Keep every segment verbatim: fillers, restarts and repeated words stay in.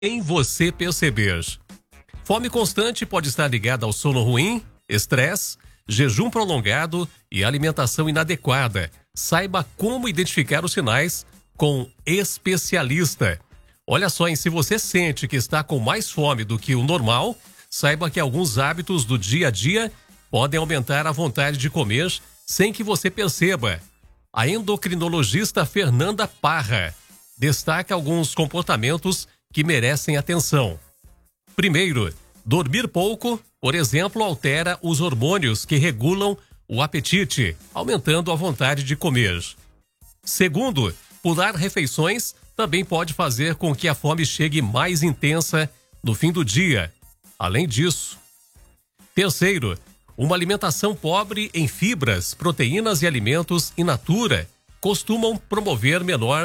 Sem você perceber. Fome constante pode estar ligada ao sono ruim, estresse, jejum prolongado e alimentação inadequada. Saiba como identificar os sinais com especialista. Olha só, hein? Se você sente que está com mais fome do que o normal, saiba que alguns hábitos do dia a dia podem aumentar a vontade de comer sem que você perceba. A endocrinologista Fernanda Parra destaca alguns comportamentos que merecem atenção. Primeiro, dormir pouco, por exemplo, altera os hormônios que regulam o apetite, aumentando a vontade de comer. Segundo, pular refeições também pode fazer com que a fome chegue mais intensa no fim do dia. Além disso. Terceiro, uma alimentação pobre em fibras, proteínas e alimentos in natura costumam promover menor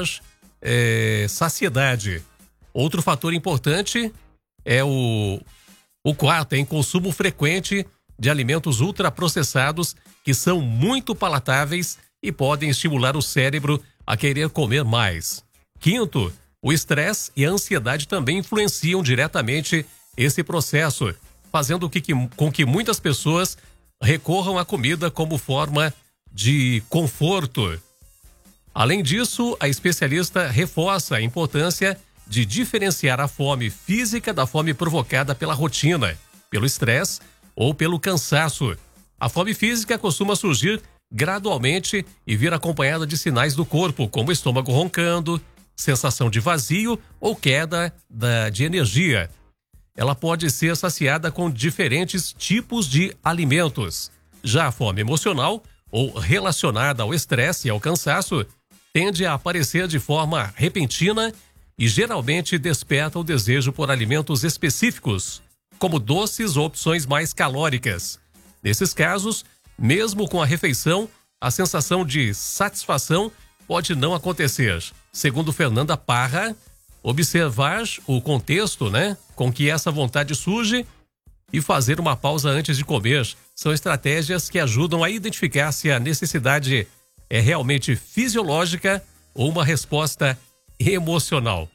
é, saciedade. Outro fator importante é o, o quarto, em consumo frequente de alimentos ultraprocessados que são muito palatáveis e podem estimular o cérebro a querer comer mais. Quinto, o estresse e a ansiedade também influenciam diretamente esse processo, fazendo que, que, com que muitas pessoas recorram à comida como forma de conforto. Além disso, a especialista reforça a importância de diferenciar a fome física da fome provocada pela rotina, pelo estresse ou pelo cansaço. A fome física costuma surgir gradualmente e vir acompanhada de sinais do corpo, como estômago roncando, sensação de vazio ou queda da, de energia. Ela pode ser saciada com diferentes tipos de alimentos. Já a fome emocional, ou relacionada ao estresse e ao cansaço, tende a aparecer de forma repentina e geralmente desperta o desejo por alimentos específicos, como doces ou opções mais calóricas. Nesses casos, mesmo com a refeição, a sensação de satisfação pode não acontecer. Segundo Fernanda Parra, observar o contexto, né, com que essa vontade surge e fazer uma pausa antes de comer são estratégias que ajudam a identificar se a necessidade é realmente fisiológica ou uma resposta emocional.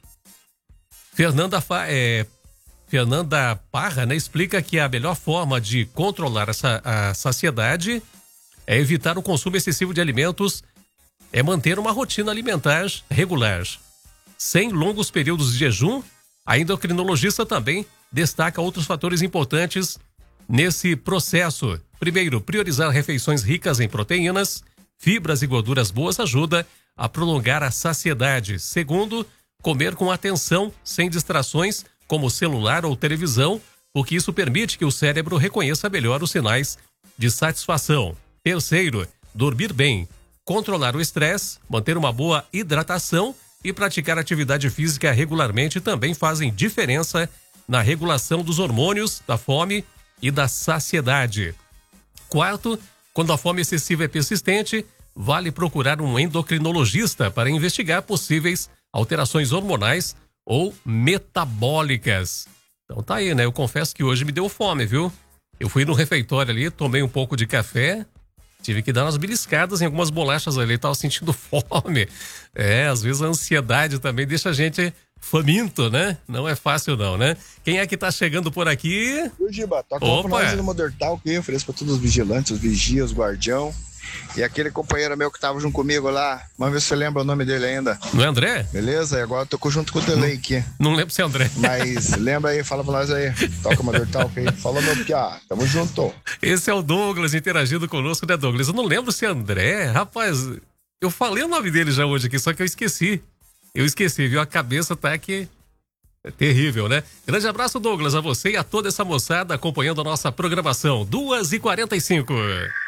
Fernanda, Fa, é, Fernanda Parra, né, explica que a melhor forma de controlar essa, a saciedade é evitar o consumo excessivo de alimentos, é manter uma rotina alimentar regular. Sem longos períodos de jejum, a endocrinologista também destaca outros fatores importantes nesse processo. Primeiro, priorizar refeições ricas em proteínas, fibras e gorduras boas ajuda a prolongar a saciedade. Segundo, comer com atenção, sem distrações, como celular ou televisão, porque isso permite que o cérebro reconheça melhor os sinais de satisfação. Terceiro, dormir bem, controlar o estresse, manter uma boa hidratação e praticar atividade física regularmente também fazem diferença na regulação dos hormônios, da fome e da saciedade. Quarto, quando a fome excessiva é persistente, vale procurar um endocrinologista para investigar possíveis alterações hormonais ou metabólicas. Então tá aí, né? Eu confesso que hoje me deu fome, viu? Eu fui no refeitório ali, tomei um pouco de café, tive que dar umas beliscadas em algumas bolachas ali, tava sentindo fome. É, às vezes a ansiedade também deixa a gente faminto, né? Não é fácil não, né? Quem é que tá chegando por aqui? O Giba, toca uma nós no Modertal que eu ofereço pra todos os vigilantes, os vigias, os guardião. E aquele companheiro meu que tava junto comigo lá, vamos ver se você lembra o nome dele ainda. Não é André? Beleza? E agora eu tô junto com o Delay aqui. Não lembro se é André. Mas lembra aí, fala pra nós aí. Toca o Modertal aí. Fala meu piá, tamo junto. Esse é o Douglas interagindo conosco, né, Douglas? Eu não lembro se é André. Rapaz, eu falei o nome dele já hoje aqui, só que eu esqueci. Eu esqueci, viu? A cabeça tá aqui. É terrível, né? Grande abraço, Douglas, a você e a toda essa moçada acompanhando a nossa programação. duas e quarenta e cinco.